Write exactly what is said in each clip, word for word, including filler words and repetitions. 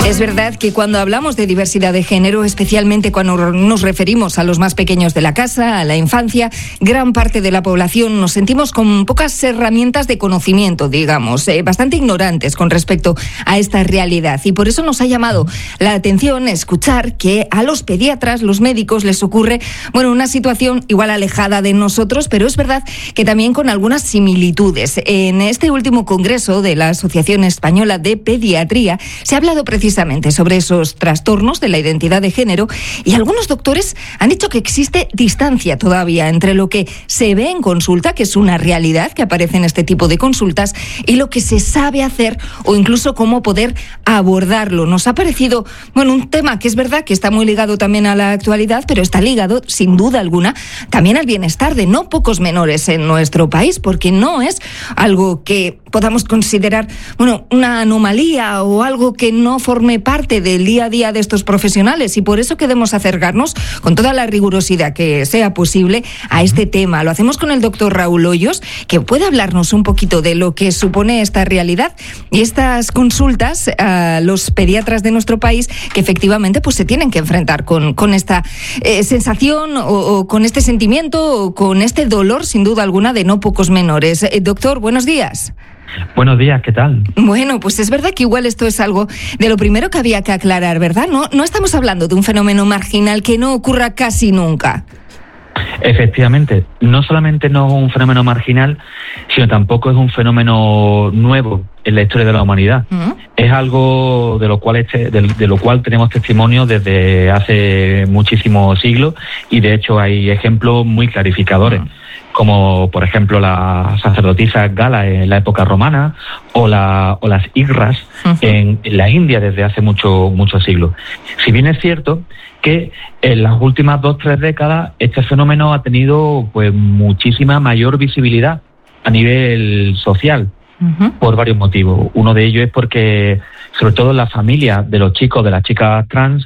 Es verdad que cuando hablamos de diversidad de género, especialmente cuando nos referimos a los más pequeños de la casa, a la infancia, gran parte de la población nos sentimos con pocas herramientas de conocimiento, digamos, eh, bastante ignorantes con respecto a esta realidad. Y por eso nos ha llamado la atención escuchar que a los pediatras, los médicos, les ocurre, bueno, una situación igual alejada de nosotros, pero es verdad que también con algunas similitudes. En este último congreso de la Asociación Española de Pediatría se ha hablado precisamente sobre esos trastornos de la identidad de género y algunos doctores han dicho que existe distancia todavía entre lo que se ve en consulta, que es una realidad que aparece en este tipo de consultas, y lo que se sabe hacer o incluso cómo poder abordarlo. Nos ha parecido, bueno, un tema que es verdad que está muy ligado también a la actualidad, pero está ligado sin duda alguna también al bienestar de no pocos menores en nuestro país, porque no es algo que podamos considerar, bueno, una anomalía o algo que no forme parte del día a día de estos profesionales, y por eso queremos acercarnos con toda la rigurosidad que sea posible a este tema. Lo hacemos con el doctor Raúl Hoyos, que puede hablarnos un poquito de lo que supone esta realidad y estas consultas a los pediatras de nuestro país que efectivamente pues se tienen que enfrentar con, con esta eh, sensación o, o con este sentimiento o con este dolor sin duda alguna de no pocos menores. Eh, doctor, buenos días. Buenos días, ¿qué tal? Bueno, pues es verdad que igual esto es algo de lo primero que había que aclarar, ¿verdad? No, no estamos hablando de un fenómeno marginal que no ocurra casi nunca. Efectivamente, no solamente no es un fenómeno marginal, sino tampoco es un fenómeno nuevo en la historia de la humanidad. Uh-huh. Es algo de lo cual este, de, de lo cual tenemos testimonio desde hace muchísimos siglos, y de hecho hay ejemplos muy clarificadores. Uh-huh. Como por ejemplo las sacerdotisas galas en la época romana o, la, o las igras uh-huh. en, en la India desde hace muchos muchos siglos. Si bien es cierto que en las últimas dos tres décadas este fenómeno ha tenido pues muchísima mayor visibilidad a nivel social uh-huh. por varios motivos. Uno de ellos es porque sobre todo las familias de los chicos, de las chicas trans,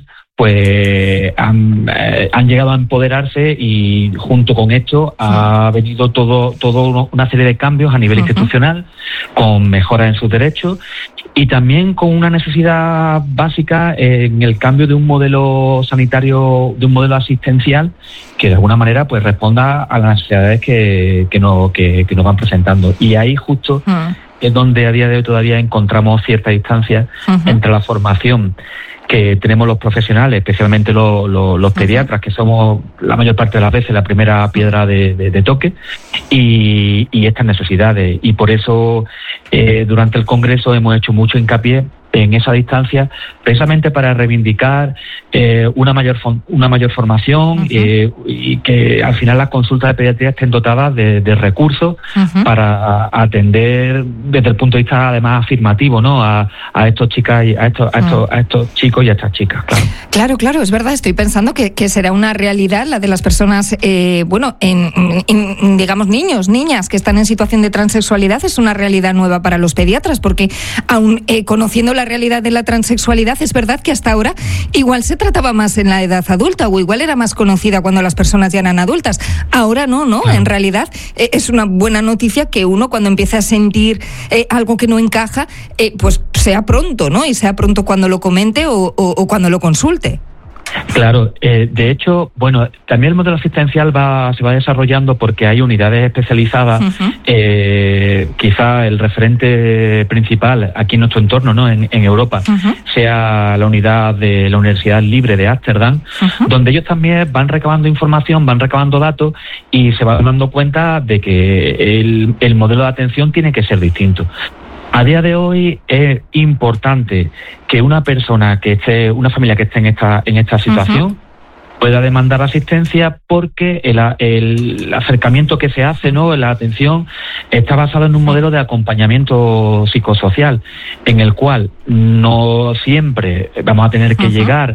pues han, eh, han llegado a empoderarse, y junto con esto ha venido todo, todo una serie de cambios a nivel uh-huh. institucional, con mejoras en sus derechos y también con una necesidad básica en el cambio de un modelo sanitario, de un modelo asistencial que de alguna manera pues responda a las necesidades que, que, nos, que, que nos van presentando. Y ahí justo uh-huh. es donde a día de hoy todavía encontramos cierta distancia uh-huh. entre la formación que tenemos los profesionales, especialmente los, los, los pediatras, que somos la mayor parte de las veces la primera piedra de, de, de toque, y, y estas necesidades. Y por eso eh, durante el Congreso hemos hecho mucho hincapié en esa distancia, precisamente para reivindicar eh, una mayor una mayor formación uh-huh. eh, y que al final las consultas de pediatría estén dotadas de, de recursos uh-huh. para atender desde el punto de vista además afirmativo, ¿no? A, a estos chicas y a estos a estos, uh-huh. a estos chicos y a estas chicas, claro. Claro, claro, es verdad. Estoy pensando que, que será una realidad la de las personas, eh, bueno, en, en digamos niños, niñas que están en situación de transexualidad. Es una realidad nueva para los pediatras, porque aún eh, conociendo la realidad de la transexualidad, es verdad que hasta ahora igual se trataba más en la edad adulta, o igual era más conocida cuando las personas ya eran adultas. Ahora no, ¿no? En realidad eh, es una buena noticia que uno, cuando empiece a sentir eh, algo que no encaja, eh, pues sea pronto, ¿no? Y sea pronto cuando lo comente o, o, o cuando lo consulte. Claro, eh, de hecho, bueno, también el modelo asistencial va se va desarrollando porque hay unidades especializadas. Uh-huh. Eh, quizá el referente principal aquí en nuestro entorno, ¿no? En, en Europa, uh-huh. sea la unidad de la Universidad Libre de Ámsterdam, uh-huh. donde ellos también van recabando información, van recabando datos y se van dando cuenta de que el, el modelo de atención tiene que ser distinto. A día de hoy es importante que una persona que esté, una familia que esté en esta en esta situación uh-huh. pueda demandar asistencia, porque el, el acercamiento que se hace, ¿no? La atención está basado en un modelo de acompañamiento psicosocial, en el cual no siempre vamos a tener que uh-huh. llegar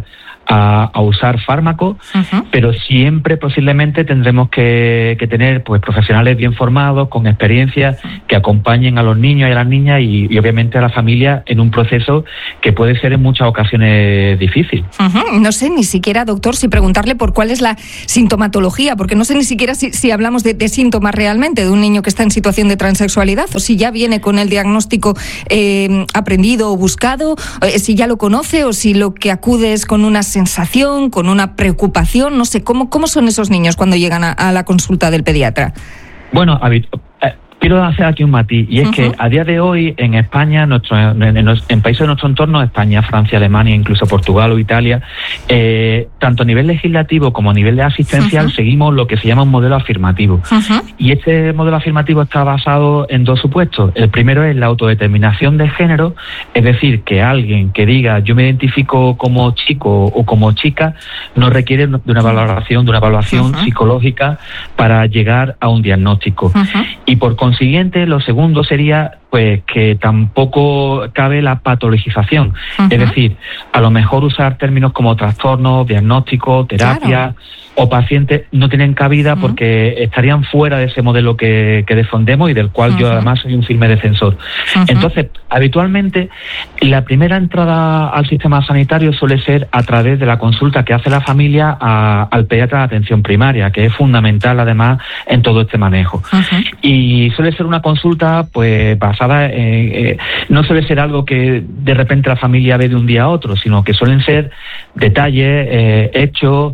a, a usar fármacos, uh-huh. pero siempre posiblemente tendremos que, que tener pues profesionales bien formados, con experiencia, que acompañen a los niños y a las niñas y, y obviamente a la familia en un proceso que puede ser en muchas ocasiones difícil. Uh-huh. No sé ni siquiera, doctor, si preguntarle por cuál es la sintomatología, porque no sé ni siquiera si, si hablamos de, de síntomas realmente de un niño que está en situación de transexualidad, o si ya viene con el diagnóstico eh, aprendido o buscado, eh, si ya lo conoce o si lo que acude es con una sensación, con una preocupación, no sé, ¿cómo, cómo son esos niños cuando llegan a, a la consulta del pediatra? Bueno, habit- eh, quiero hacer aquí un matiz, y es uh-huh. que a día de hoy en España, nuestro, en, en, en países de nuestro entorno, España, Francia, Alemania, incluso Portugal o Italia, eh, tanto a nivel legislativo como a nivel de asistencial, uh-huh. seguimos lo que se llama un modelo afirmativo. Uh-huh. Y este modelo afirmativo está basado en dos supuestos. El primero es la autodeterminación de género, es decir, que alguien que diga yo me identifico como chico o como chica no requiere de una valoración, de una evaluación uh-huh. psicológica para llegar a un diagnóstico. Uh-huh. Y por consiguiente, lo segundo sería pues que tampoco cabe la patologización, uh-huh. es decir, a lo mejor usar términos como trastorno, diagnóstico, terapia claro. o paciente no tienen cabida uh-huh. porque estarían fuera de ese modelo que, que defendemos y del cual uh-huh. yo además soy un firme defensor. Uh-huh. Entonces, habitualmente la primera entrada al sistema sanitario suele ser a través de la consulta que hace la familia a, al pediatra de atención primaria, que es fundamental además en todo este manejo. Uh-huh. Y suele ser una consulta pues basada Eh, eh, no suele ser algo que de repente la familia ve de un día a otro, sino que suelen ser detalles, eh, hechos,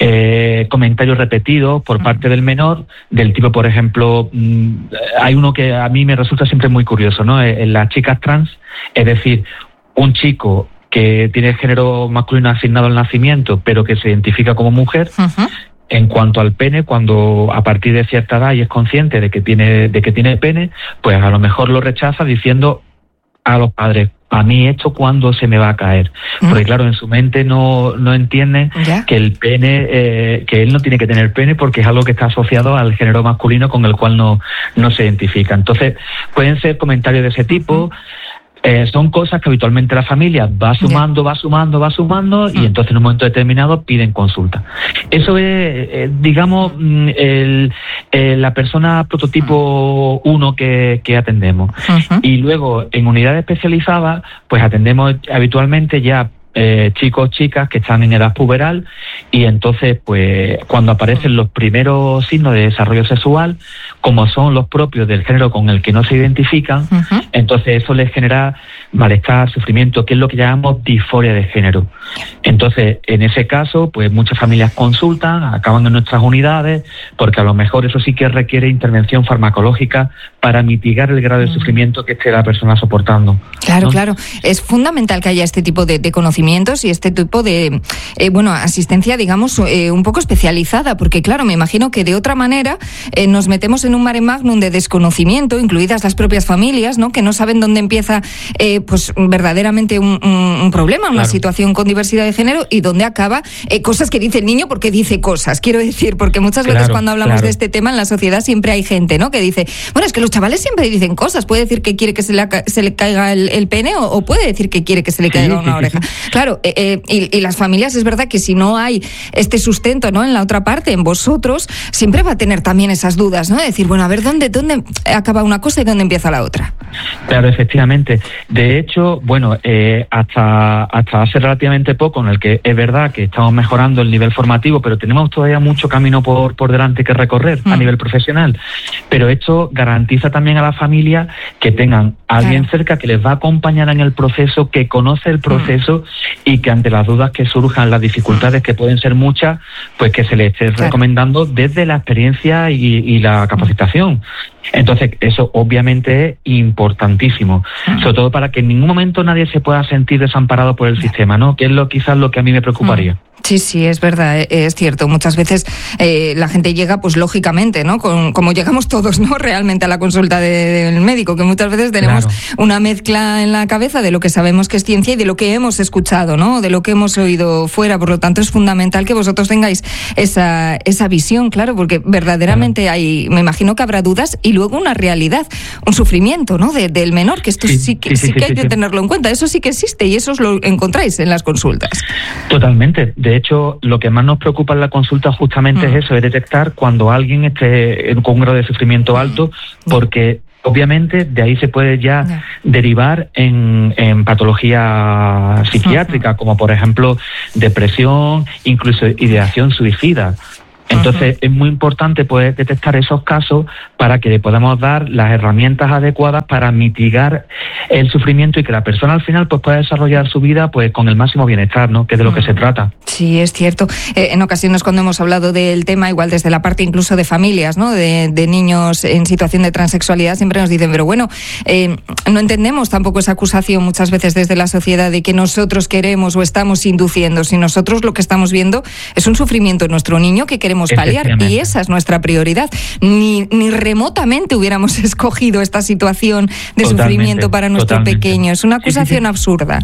eh, comentarios repetidos por parte del menor, del tipo, por ejemplo, mmm, hay uno que a mí me resulta siempre muy curioso, ¿no? En las chicas trans, es decir, un chico que tiene el género masculino asignado al nacimiento, pero que se identifica como mujer. Uh-huh. En cuanto al pene, cuando a partir de cierta edad y es consciente de que tiene de que tiene pene, pues a lo mejor lo rechaza diciendo a los padres, a mí esto cuándo se me va a caer. ¿Mm? Porque claro, en su mente no, no entienden ¿Ya? que el pene, eh, que él no tiene que tener pene porque es algo que está asociado al género masculino con el cual no, no se identifica. Entonces, pueden ser comentarios de ese tipo. ¿Mm? Eh, son cosas que habitualmente la familia va sumando, va sumando, va sumando y entonces en un momento determinado piden consulta. Eso es, eh, digamos, el, eh, la persona prototipo uno que, que atendemos. Uh-huh. Y luego en unidades especializadas, pues atendemos habitualmente ya Eh, chicos, chicas que están en edad puberal y entonces pues cuando aparecen los primeros signos de desarrollo sexual, como son los propios del género con el que no se identifican, uh-huh. entonces eso les genera malestar, sufrimiento, que es lo que llamamos disforia de género. Entonces en ese caso pues muchas familias consultan, acaban en nuestras unidades porque a lo mejor eso sí que requiere intervención farmacológica para mitigar el grado de sufrimiento que esté la persona soportando. Claro, ¿no? claro. Es fundamental que haya este tipo de, de conocimientos y este tipo de, eh, bueno, asistencia, digamos, eh, un poco especializada, porque claro, me imagino que de otra manera eh, nos metemos en un mare magnum de desconocimiento, incluidas las propias familias, ¿no? Que no saben dónde empieza, eh, pues, verdaderamente un, un, un problema, una claro. situación con diversidad de género y dónde acaba eh, cosas que dice el niño porque dice cosas, quiero decir, porque muchas claro, veces cuando hablamos claro. de este tema en la sociedad siempre hay gente, ¿no? Que dice, bueno, es que los chavales siempre dicen cosas, puede decir que quiere que se le, se le caiga el, el pene o, o puede decir que quiere que se le caiga sí, una sí, oreja. Sí. Claro, eh, eh, y, y las familias, es verdad que si no hay este sustento, ¿no? En la otra parte, en vosotros, siempre va a tener también esas dudas, ¿no? De decir, bueno, a ver, ¿dónde, dónde acaba una cosa y dónde empieza la otra? Claro, efectivamente. De hecho, bueno, eh, hasta, hasta hace relativamente poco, en el que es verdad que estamos mejorando el nivel formativo, pero tenemos todavía mucho camino por, por delante que recorrer mm. a nivel profesional. Pero esto garantiza también a la familia que tengan a alguien claro. cerca que les va a acompañar en el proceso, que conoce el proceso mm. y que ante las dudas que surjan, las dificultades que pueden ser muchas, pues que se les esté claro. recomendando desde la experiencia y, y la capacitación. Entonces, eso obviamente es importantísimo, mm. sobre todo para que en ningún momento nadie se pueda sentir desamparado por el sistema, ¿no? Que es lo quizás lo que a mí me preocuparía. Mm. Sí, sí, es verdad, es cierto. Muchas veces eh, la gente llega, pues lógicamente, ¿no? Con, como llegamos todos, ¿no? Realmente a la consulta de, del médico, que muchas veces tenemos claro. una mezcla en la cabeza de lo que sabemos que es ciencia y de lo que hemos escuchado, ¿no? De lo que hemos oído fuera. Por lo tanto, es fundamental que vosotros tengáis esa, esa visión, claro, porque verdaderamente claro. hay, me imagino que habrá dudas y luego una realidad, un sufrimiento, ¿no? De, del menor, que esto sí, sí que, sí, sí, sí, sí que hay sí, que sí. tenerlo en cuenta. Eso sí que existe y eso os lo encontráis en las consultas. consultas. Totalmente. De hecho, lo que más nos preocupa en la consulta justamente mm. es eso, es detectar cuando alguien esté con un grado de sufrimiento alto, porque obviamente de ahí se puede ya yeah. derivar en, en patología psiquiátrica, uh-huh. como por ejemplo depresión, incluso ideación suicida. Entonces, uh-huh. es muy importante poder detectar esos casos para que le podamos dar las herramientas adecuadas para mitigar el sufrimiento y que la persona al final pues pueda desarrollar su vida pues con el máximo bienestar, ¿no? Que es de lo uh-huh. que se trata. Sí, es cierto. Eh, en ocasiones cuando hemos hablado del tema, igual desde la parte incluso de familias, ¿no? De, de niños en situación de transexualidad, siempre nos dicen, pero bueno, eh, no entendemos tampoco esa acusación muchas veces desde la sociedad de que nosotros queremos o estamos induciendo. Si nosotros lo que estamos viendo es un sufrimiento en nuestro niño que queremos paliar, y esa es nuestra prioridad. Ni, ni remotamente hubiéramos escogido esta situación de totalmente, sufrimiento para nuestro totalmente. pequeño. Es una acusación sí, sí, sí. absurda.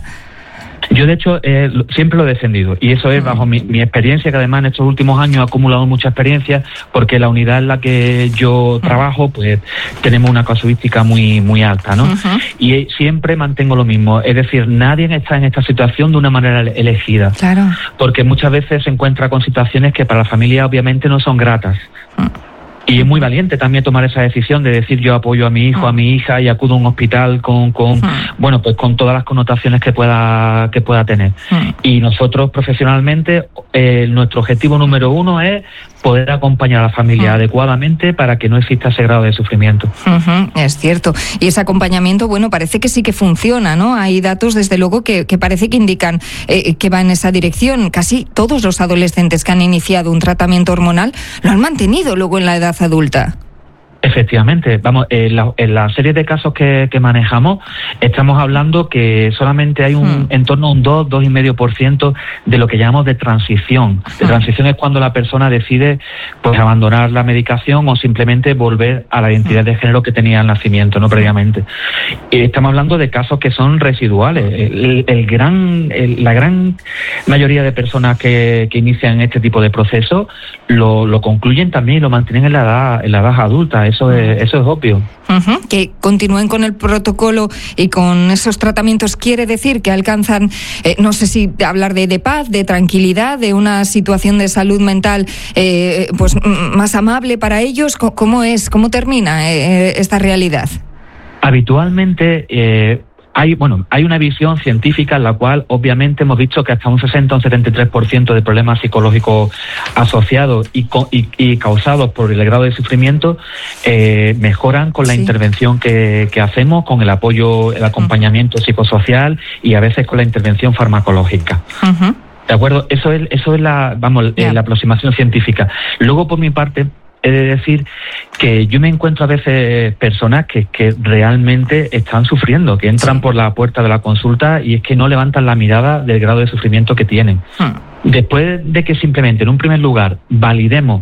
Yo, de hecho, eh, siempre lo he defendido, y eso es bajo mi, mi experiencia, que además en estos últimos años he acumulado mucha experiencia, porque la unidad en la que yo trabajo, pues tenemos una casuística muy muy alta, ¿no? Uh-huh. Y siempre mantengo lo mismo, es decir, nadie está en esta situación de una manera elegida, claro. porque muchas veces se encuentra con situaciones que para la familia obviamente no son gratas. Uh-huh. Y es muy valiente también tomar esa decisión de decir yo apoyo a mi hijo, a mi hija y acudo a un hospital con, con bueno, pues con todas las connotaciones que pueda que pueda tener. Y nosotros profesionalmente, eh, nuestro objetivo número uno es poder acompañar a la familia uh-huh. adecuadamente para que no exista ese grado de sufrimiento. Uh-huh, es cierto. Y ese acompañamiento, bueno, parece que sí que funciona, ¿no? Hay datos, desde luego, que, que parece que indican eh, que va en esa dirección. Casi todos los adolescentes que han iniciado un tratamiento hormonal lo han mantenido luego en la edad adulta. Efectivamente, vamos, en la, en la serie de casos que, que manejamos estamos hablando que solamente hay un hmm. en torno a un dos, dos y medio por ciento de lo que llamamos de transición. De hmm. transición es cuando la persona decide pues abandonar la medicación o simplemente volver a la identidad de género que tenía al nacimiento, no previamente. Y estamos hablando de casos que son residuales. El, el gran, el, la gran mayoría de personas que, que inician este tipo de procesos lo, lo concluyen también y lo mantienen en la edad, en la edad adulta. Eso es, eso es obvio. Uh-huh. Que continúen con el protocolo y con esos tratamientos quiere decir que alcanzan, eh, no sé si hablar de, de paz, de tranquilidad, de una situación de salud mental eh, pues más amable para ellos. ¿Cómo es, cómo termina eh, esta realidad? Habitualmente eh, hay, bueno, hay una visión científica en la cual obviamente hemos visto que hasta un sesenta o un setenta y tres por ciento de problemas psicológicos asociados y, y, y causados por el grado de sufrimiento eh, mejoran con la sí. intervención que, que hacemos, con el apoyo, el acompañamiento uh-huh. psicosocial y a veces con la intervención farmacológica. Uh-huh. ¿De acuerdo? Eso es, eso es la, vamos, yeah. eh, la aproximación científica. Luego, por mi parte, he de decir que yo me encuentro a veces personas que, que realmente están sufriendo, que entran sí. por la puerta de la consulta y es que no levantan la mirada del grado de sufrimiento que tienen. Hmm. Después de que simplemente, en un primer lugar, validemos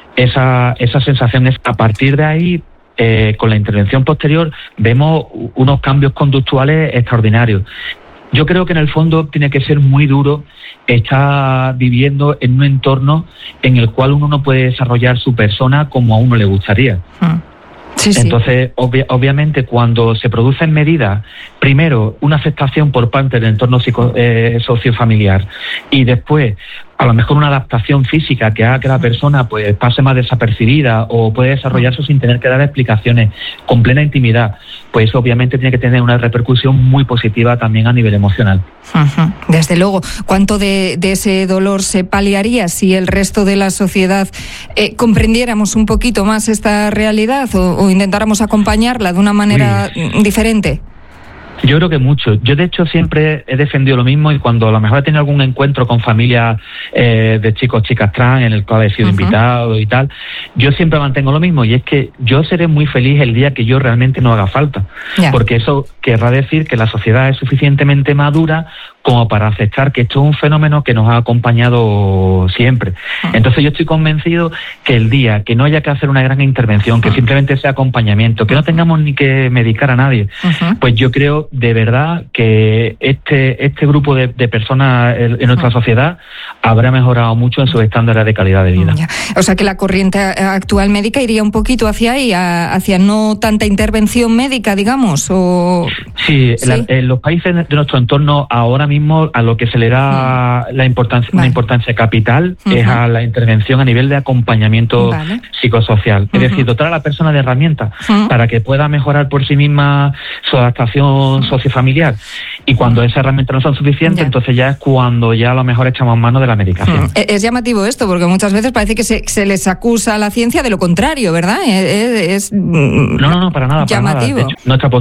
esa, esa sensación, es a partir de ahí, eh, con la intervención posterior, vemos unos cambios conductuales extraordinarios. Yo creo que en el fondo tiene que ser muy duro estar viviendo en un entorno en el cual uno no puede desarrollar su persona como a uno le gustaría. Sí, Entonces, sí. Obvia, obviamente, cuando se producen medidas, primero, una aceptación por parte del entorno psico, eh, sociofamiliar y después, a lo mejor una adaptación física que haga que la persona pues pase más desapercibida o puede desarrollarse sin tener que dar explicaciones con plena intimidad, pues obviamente tiene que tener una repercusión muy positiva también a nivel emocional. Uh-huh. Desde luego. ¿Cuánto de, de ese dolor se paliaría si el resto de la sociedad eh, comprendiéramos un poquito más esta realidad o, o intentáramos acompañarla de una manera Uy. diferente? Yo creo que mucho. Yo, de hecho, siempre he defendido lo mismo y cuando a lo mejor he tenido algún encuentro con familias eh, de chicos, chicas trans, en el cual he sido uh-huh. invitado y tal, yo siempre mantengo lo mismo y es que yo seré muy feliz el día que yo realmente no haga falta. Yeah. Porque eso querrá decir que la sociedad es suficientemente madura como para aceptar que esto es un fenómeno que nos ha acompañado siempre. Uh-huh. Entonces yo estoy convencido que el día que no haya que hacer una gran intervención, que uh-huh. simplemente sea acompañamiento, que no tengamos ni que medicar a nadie, uh-huh. pues yo creo de verdad que este este grupo de, de personas en, en nuestra uh-huh. sociedad habrá mejorado mucho en sus estándares de calidad de vida. Uh-huh. O sea que la corriente actual médica iría un poquito hacia ahí, a, hacia no tanta intervención médica, digamos, o... Sí, ¿Sí? La, en los países de nuestro entorno ahora mismo mismo a lo que se le da uh-huh. la importancia, vale. una importancia capital uh-huh. es a la intervención a nivel de acompañamiento vale. psicosocial. Uh-huh. Es decir, dotar a la persona de herramientas uh-huh. para que pueda mejorar por sí misma su adaptación uh-huh. sociofamiliar. Y cuando uh-huh. esas herramientas no son suficientes, ya. entonces ya es cuando ya a lo mejor echamos mano de la medicación. Uh-huh. Es llamativo esto, porque muchas veces parece que se, se les acusa a la ciencia de lo contrario, ¿verdad? Es, es no, no, no, para nada. Llamativo. Para nada. De hecho, nuestra